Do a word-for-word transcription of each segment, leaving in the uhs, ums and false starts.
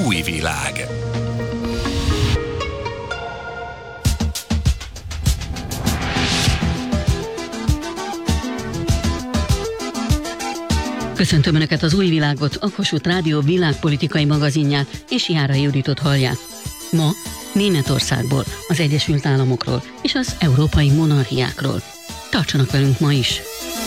új világ. Köszöntöm Önöket, az Új Világot, a Kossuth Rádió világpolitikai magazinját, és Járai Juditot hallják. Ma Németországból, az Egyesült Államokról és az európai monarchiákról. Tartsanak velünk ma is!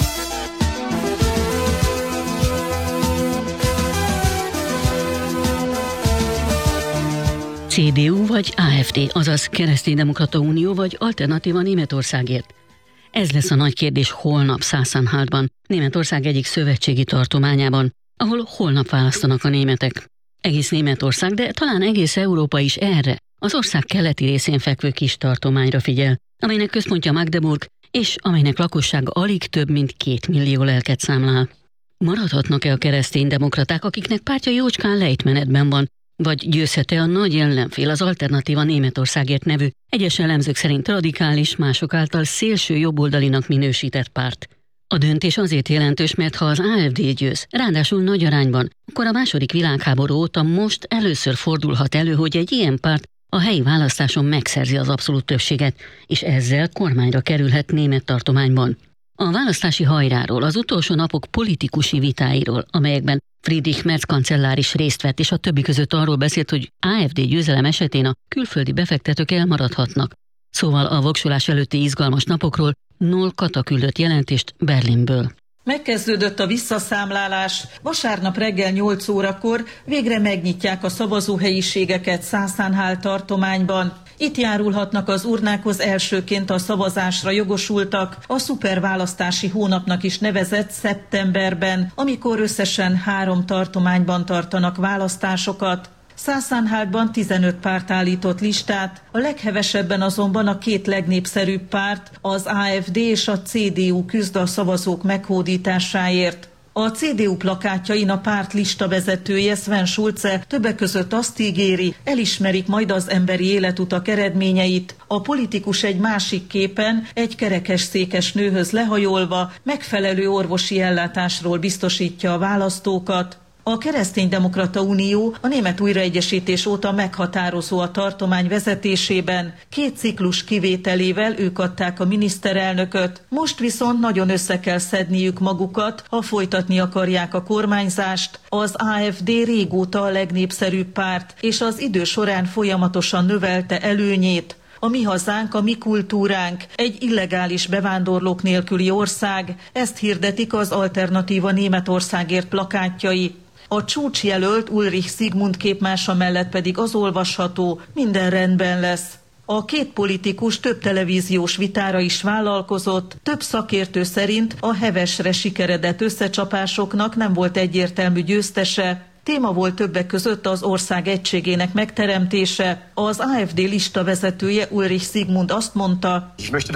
cé dé u vagy á ef dé, azaz Kereszténydemokrata Unió vagy Alternatíva Németországért. Ez lesz a nagy kérdés holnap Sachsen-Anhaltban, Németország egyik szövetségi tartományában, ahol holnap választanak a németek. Egész Németország, de talán egész Európa is erre, az ország keleti részén fekvő kis tartományra figyel, amelynek központja Magdeburg, és amelynek lakossága alig több mint két millió lelket számlál. Maradhatnak-e a kereszténydemokraták, akiknek pártja jócskán lejtmenetben van, vagy győzhet-e a nagy ellenfél, az Alternatíva Németországért nevű, egyes elemzők szerint radikális, mások által szélső jobboldalinak minősített párt? A döntés azért jelentős, mert ha az á ef dé győz, ráadásul nagy arányban, akkor a második világháború óta most először fordulhat elő, hogy egy ilyen párt a helyi választáson megszerzi az abszolút többséget, és ezzel kormányra kerülhet német tartományban. A választási hajráról, az utolsó napok politikusi vitáiról, amelyekben Friedrich Merz kancellár is részt vett, és a többi között arról beszélt, hogy á ef dé győzelem esetén a külföldi befektetők elmaradhatnak. Szóval a voksolás előtti izgalmas napokról Noll Kata küldött jelentést Berlinből. Megkezdődött a visszaszámlálás. Vasárnap reggel nyolc órakor végre megnyitják a szavazóhelyiségeket Sachsen-Anhalt tartományban. Itt járulhatnak az urnákhoz elsőként a szavazásra jogosultak, a szuperválasztási hónapnak is nevezett szeptemberben, amikor összesen három tartományban tartanak választásokat. Sachsen-Anhaltban tizenöt párt állított listát, a leghevesebben azonban a két legnépszerűbb párt, az á ef dé és a cé dé u küzd a szavazók meghódításáért. A cé dé u plakátjain a párt listavezetője, Sven Schulze többek között azt ígéri, elismerik majd az emberi életutak eredményeit. A politikus egy másik képen egy kerekesszékes nőhöz lehajolva megfelelő orvosi ellátásról biztosítja a választókat. A Kereszténydemokrata Unió a német újraegyesítés óta meghatározó a tartomány vezetésében. Két ciklus kivételével ők adták a miniszterelnököt. Most viszont nagyon össze kell szedniük magukat, ha folytatni akarják a kormányzást. Az á ef dé régóta a legnépszerűbb párt, és az idő során folyamatosan növelte előnyét. A mi hazánk, a mi kultúránk, egy illegális bevándorlók nélküli ország, ezt hirdetik az Alternatíva Németországért plakátjai. A csúcsjelölt Ulrich Zsigmond képmása mellett pedig az olvasható, minden rendben lesz. A két politikus több televíziós vitára is vállalkozott, több szakértő szerint a hevesre sikeredett összecsapásoknak nem volt egyértelmű győztese. Téma volt többek között az ország egységének megteremtése. Az á ef dé listavezetője Ulrich Zsigmond azt mondta: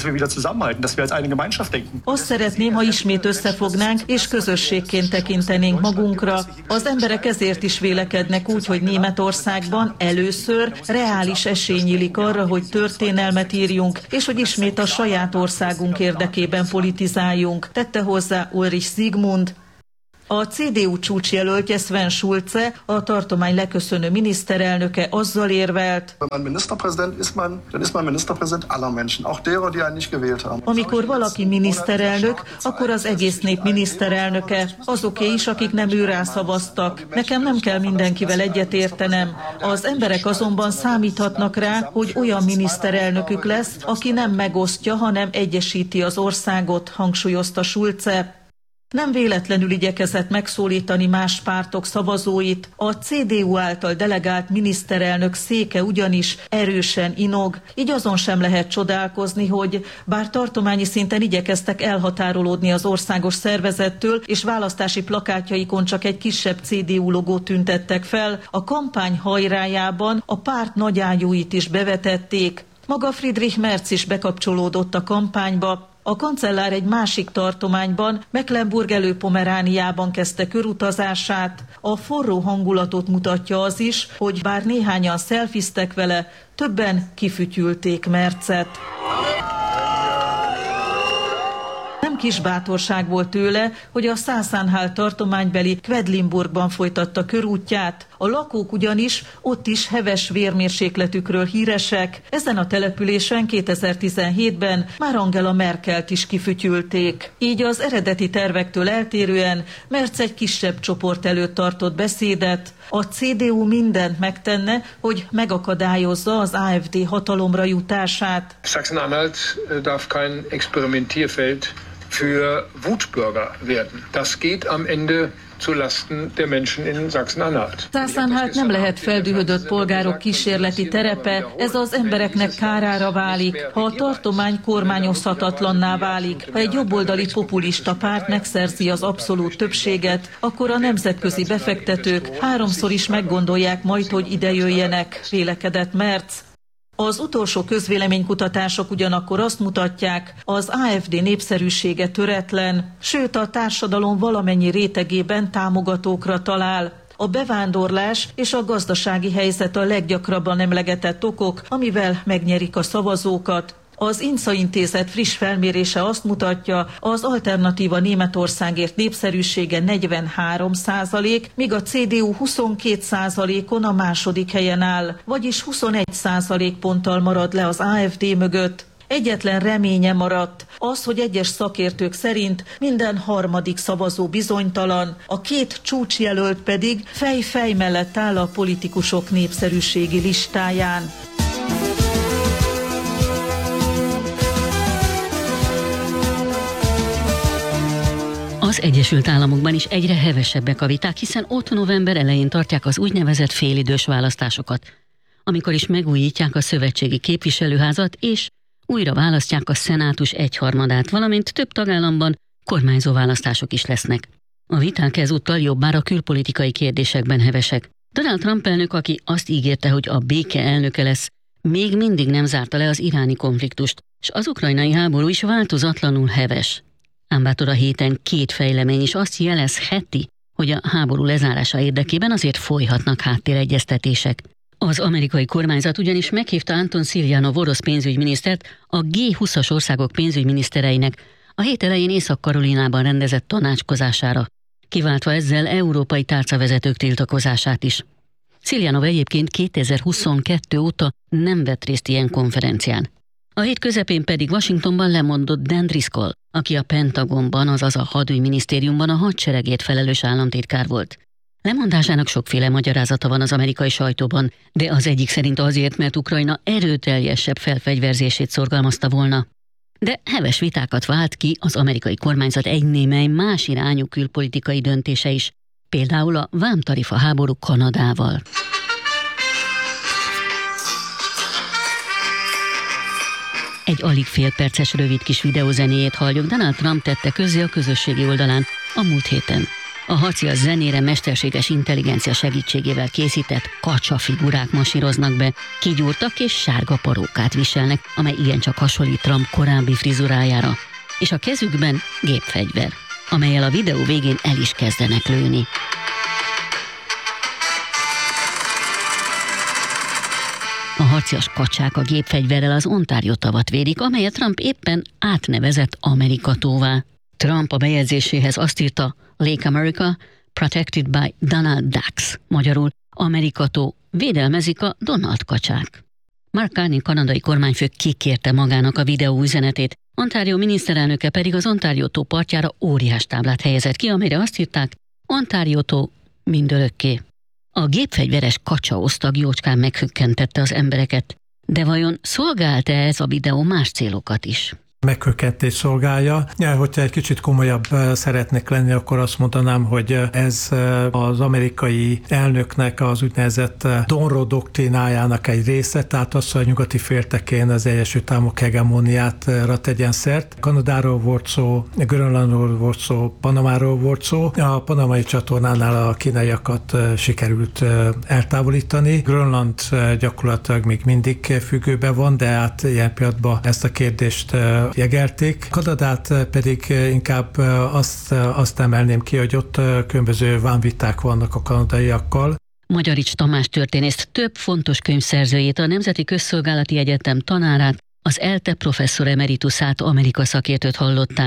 Azt szeretném, ha ismét összefognánk és közösségként tekintenénk magunkra. Az emberek ezért is vélekednek úgy, hogy Németországban először reális esély nyílik arra, hogy történelmet írjunk, és hogy ismét a saját országunk érdekében politizáljunk, tette hozzá Ulrich Zsigmond. A cé dé u csúcsjelöltje Sven Schulze, a tartomány leköszönő miniszterelnöke azzal érvelt: Amikor valaki miniszterelnök, akkor az egész nép miniszterelnöke, azoké is, akik nem őrá szavaztak. Nekem nem kell mindenkivel egyetértenem. Az emberek azonban számíthatnak rá, hogy olyan miniszterelnökük lesz, aki nem megosztja, hanem egyesíti az országot, hangsúlyozta Schulze. Nem véletlenül igyekezett megszólítani más pártok szavazóit, a cé dé u által delegált miniszterelnök széke ugyanis erősen inog, így azon sem lehet csodálkozni, hogy bár tartományi szinten igyekeztek elhatárolódni az országos szervezettől, és választási plakátjaikon csak egy kisebb cé dé u logót tüntettek fel, a kampány hajrájában a párt nagyágyúit is bevetették. Maga Friedrich Merz is bekapcsolódott a kampányba. A kancellár egy másik tartományban, Mecklenburg-Előpomerániában kezdte körutazását. A forró hangulatot mutatja az is, hogy bár néhányan szelfiztek vele, többen kifütyülték Merzet. Nem kis bátorság volt tőle, hogy a Szászánhál tartománybeli Quedlinburgban folytatta körútját. A lakók ugyanis ott is heves vérmérsékletükről híresek. Ezen a településen kétezer-tizenhétben már Angela Merkelt is kifütyülték. Így az eredeti tervektől eltérően Merz egy kisebb csoport előtt tartott beszédet. A cé dé u mindent megtenne, hogy megakadályozza az á ef dé hatalomra jutását. Sachsen-Anhalt darf kein Experimentierfeld für Wutbürger werden. Das geht am Ende zu Lasten der Menschen in Sachsen-Anhalt. Szászánhalt nem lehet feldühödött polgárok kísérleti terepe, ez az embereknek kárára válik, ha a tartomány kormányozhatatlanná válik. Ha egy jobboldali populista párt megszerzi az abszolút többséget, akkor a nemzetközi befektetők háromszor is meggondolják majd, hogy idejöjjenek, vélekedett Merz. Az utolsó közvéleménykutatások ugyanakkor azt mutatják, az á ef dé népszerűsége töretlen, sőt a társadalom valamennyi rétegében támogatókra talál. A bevándorlás és a gazdasági helyzet a leggyakrabban emlegetett okok, amivel megnyerik a szavazókat. Az INSA intézet friss felmérése azt mutatja, az Alternatíva Németországért népszerűsége negyvenhárom százalék, míg a cé dé u huszonkét százalékon a második helyen áll, vagyis huszonegy százalékponttal marad le az á ef dé mögött. Egyetlen reménye maradt, az, hogy egyes szakértők szerint minden harmadik szavazó bizonytalan, a két csúcsjelölt pedig fej-fej mellett áll a politikusok népszerűségi listáján. Az Egyesült Államokban is egyre hevesebbek a viták, hiszen ott november elején tartják az úgynevezett félidős választásokat, amikor is megújítják a szövetségi képviselőházat, és újra választják a szenátus egyharmadát, valamint több tagállamban kormányzó választások is lesznek. A viták ezúttal jobbára külpolitikai kérdésekben hevesek. Donald Trump elnök, aki azt ígérte, hogy a béke elnöke lesz, még mindig nem zárta le az iráni konfliktust, és az ukrajnai háború is változatlanul heves. Ám bátor a héten két fejlemény is azt jelezheti, hogy a háború lezárása érdekében azért folyhatnak háttéregyeztetések. Az amerikai kormányzat ugyanis meghívta Anton Silyanov orosz pénzügyminisztert a gé húszas országok pénzügyminisztereinek a hét elején Észak-Karolinában rendezett tanácskozására, kiváltva ezzel európai tárcavezetők tiltakozását is. Silyanov egyébként kétezer-huszonkettő óta nem vett részt ilyen konferencián. A hét közepén pedig Washingtonban lemondott Dan Driscoll, aki a Pentagonban, azaz a hadügyminisztériumban a hadseregért felelős államtitkár volt. Lemondásának sokféle magyarázata van az amerikai sajtóban, de az egyik szerint azért, mert Ukrajna erőteljesebb felfegyverzését szorgalmazta volna. De heves vitákat vált ki az amerikai kormányzat egy némely más irányú külpolitikai döntése is, például a vámtarifa háború Kanadával. Egy alig fél perces rövid kis videózenéjét halljuk, Donald Trump tette közzé a közösségi oldalán a múlt héten. A harcias zenére mesterséges intelligencia segítségével készített kacsa figurák masíroznak be, kigyúrtak és sárga parókát viselnek, amely igencsak hasonlít Trump korábbi frizurájára. És a kezükben gépfegyver, amellyel a videó végén el is kezdenek lőni. A harcias kacsák a gépfegyverrel az Ontario tavat védik, amelyet Trump éppen átnevezett Amerika-tóvá. Trump a bejegyzéséhez azt írta, Lake America, protected by Donald Ducks, magyarul Amerika-tó, védelmezik a Donald kacsák. Mark Carney kanadai kormányfő kikérte magának a videó üzenetét, Ontario miniszterelnöke pedig az Ontario-tó partjára óriás táblát helyezett ki, amelyre azt írták, Ontario-tó mindörökké. A gépfegyveres kacsa osztag jócskán meghökkentette az embereket, de vajon szolgálta ez a videó más célokat is? Meghökkentés szolgálja. Ja, hogyha egy kicsit komolyabb szeretnék lenni, akkor azt mondanám, hogy ez az amerikai elnöknek az úgynevezett Monroe doktrínájának egy része, tehát az, hogy a nyugati féltekén az Egyesült Államok hegemóniátra tegyen szert. Kanadáról volt szó, Grönlandról volt szó, Panamáról volt szó. A panamai csatornánál a kínaiakat sikerült eltávolítani. Grönland gyakorlatilag még mindig függőben van, de hát ilyen pillanatban ezt a kérdést jegelték. Kanadát pedig inkább azt, azt emelném ki, hogy ott különböző vámviták vannak a kanadaiakkal. Magyarics Tamás történészt, több fontos könyvszerzőjét, a Nemzeti Közszolgálati Egyetem tanárát, az ELTE professzor emeritusát, Amerika szakértőt hallották.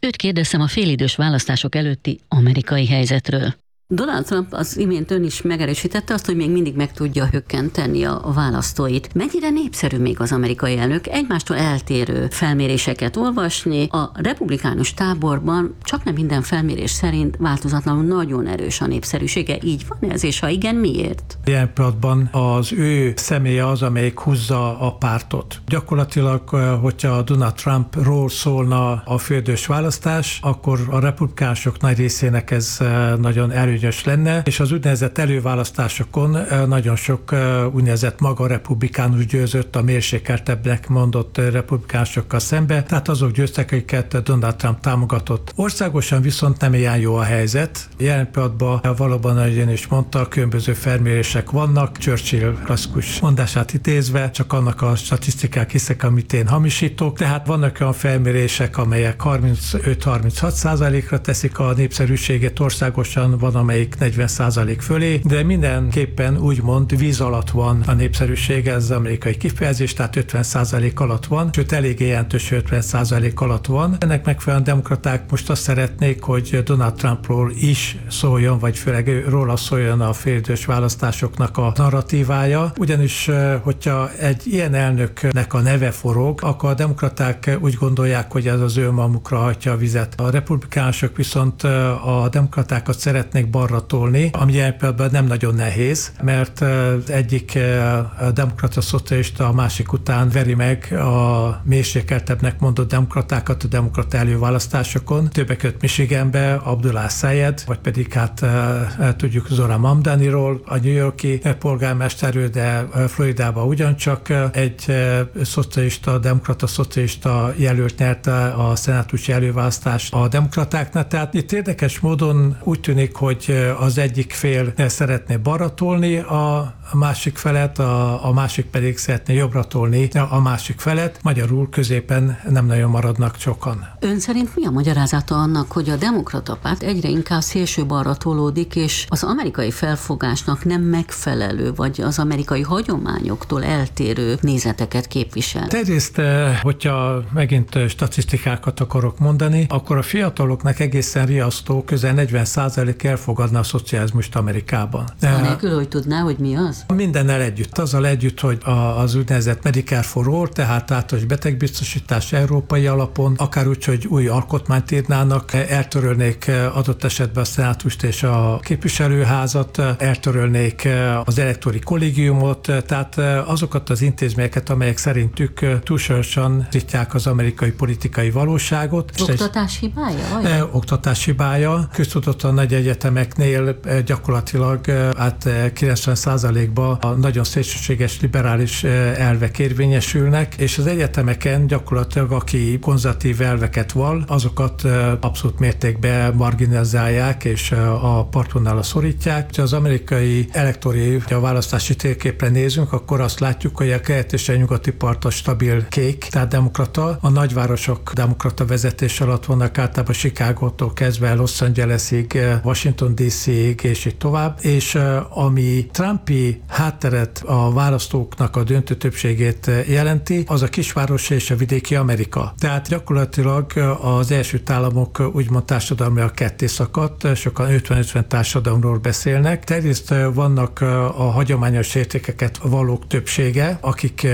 Őt kérdeztem a félidős választások előtti amerikai helyzetről. Donald Trump az imént ön is megerősítette azt, hogy még mindig meg tudja hökkenteni a választóit. Mennyire népszerű még az amerikai elnök egymástól eltérő felméréseket olvasni? A republikánus táborban csak nem minden felmérés szerint változatlanul nagyon erős a népszerűsége. Így van ez, és ha igen, miért? Ilyen pillanatban az ő személye az, amelyik húzza a pártot. Gyakorlatilag, hogyha Donald Trumpról szólna a félidős választás, akkor a republikánusok nagy részének ez nagyon erős lenne, és az úgynevezett előválasztásokon nagyon sok úgynevezett maga republikánus győzött a mérsékeltebbnek mondott republikánusokkal szembe, tehát azok győztek, akiket Donald Trump támogatott. Országosan viszont nem ilyen jó a helyzet. Jelen pillanatban valóban, ahogy ön is mondta, különböző felmérések vannak, Churchill klasszikus mondását idézve, csak annak a statisztikák hiszek, amit én hamisítok, tehát vannak olyan felmérések, amelyek harmincöt-harminchat százalékra teszik a népszerűségét országosan, van amelyik negyven százalék fölé, de mindenképpen úgymond víz alatt van a népszerűsége, ez az amerikai kifejezés, tehát ötven százalék alatt van, sőt elég jelentős ötven százalék alatt van. Ennek megfelelően demokraták most azt szeretnék, hogy Donald Trumpról is szóljon, vagy főleg róla szóljon a félidős választásoknak a narratívája, ugyanis hogyha egy ilyen elnöknek a neve forog, akkor a demokraták úgy gondolják, hogy ez az ő magukra hajtja a vizet. A republikánusok viszont a demokratákat szeretnék balra tolni, ami ilyen pillanatban nem nagyon nehéz, mert egyik demokrata szocialista a másik után veri meg a mérsékeltebbnek mondott demokratákat a demokrata előválasztásokon. Többek között Michiganbe Abdullah Sayed, vagy pedig hát tudjuk Zohran Mamdaniról, a New Yorki polgármesterről, de Floridában ugyancsak egy szocialista, demokrata szocialista jelölt nyerte a szenátusi előválasztást a demokratáknál. Tehát itt érdekes módon úgy tűnik, hogy az egyik fél szeretné balra tolni a másik felet, a, a másik pedig szeretné jobbra tolni a másik felet. Magyarul középen nem nagyon maradnak sokan. Ön szerint mi a magyarázata annak, hogy a demokrata párt egyre inkább szélső balra tolódik, és az amerikai felfogásnak nem megfelelő, vagy az amerikai hagyományoktól eltérő nézeteket képvisel? Egyrészt, hogyha megint statisztikákat akarok mondani, akkor a fiataloknak egészen riasztó, közel negyven százalék elfogadna a szocializmust Amerikában. Anélkül, hogy tudná, hogy mi az? Mindennel együtt. Azzal együtt, hogy az úgynevezett Medicare for All, tehát általános betegbiztosítás európai alapon, akár úgy, hogy új alkotmányt írnának, eltörölnék adott esetben a szenátust és a képviselőházat, eltörölnék az elektori kollégiumot, tehát azokat az intézményeket, amelyek szerintük túlságosan zitják az amerikai politikai valóságot. Oktatás hibája? Vagy? Oktatás hibája. Köztudottan nagy egyetemeknél gyakorlatilag hát kilencven százalékban a nagyon szélsőséges liberális elvek érvényesülnek, és az egyetemeken gyakorlatilag aki konzervatív elveket val, azokat abszolút mértékben marginalizálják, és a partvonalra szorítják. Ha az amerikai elektori a választási térképre nézünk, akkor azt látjuk, hogy a kelet és a nyugati part a stabil kék, tehát demokrata. A nagyvárosok demokrata vezetés alatt vannak, általában Chicagótól kezdve Los Angelesig, Washington dé cé-ig, és így tovább. És ami Trumpi hátteret, a választóknak a döntő többségét jelenti, az a kisváros és a vidéki Amerika. Tehát gyakorlatilag az Egyesült Államok úgymond társadalmilag ketté szakadt, sokan ötven-ötven társadalomról beszélnek. Terjeszt vannak a hagyományos értékeket valók többsége, akik